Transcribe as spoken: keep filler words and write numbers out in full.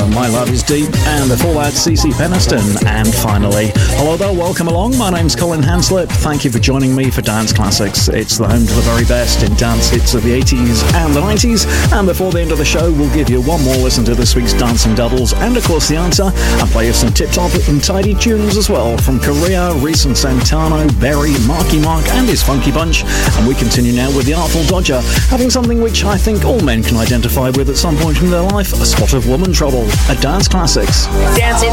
My Love Is Deep, and before that, CeCe Peniston. And finally, hello there, welcome along. My name's Colin Hanslip. Thank you for joining me for Dance Classics. It's the home to the very best in dance hits of the eighties and the nineties. And before the end of the show, we'll give you one more listen to this week's Dancing Doubles, and of course the answer, and play you some tip-top and tidy tunes as well from Korea, Reese and Santano, Berry, Marky Mark and his Funky Bunch. And we continue now with the Artful Dodger, having something which I think all men can identify with at some point in their life, a spot of woman trouble at Dance Classics. Dancing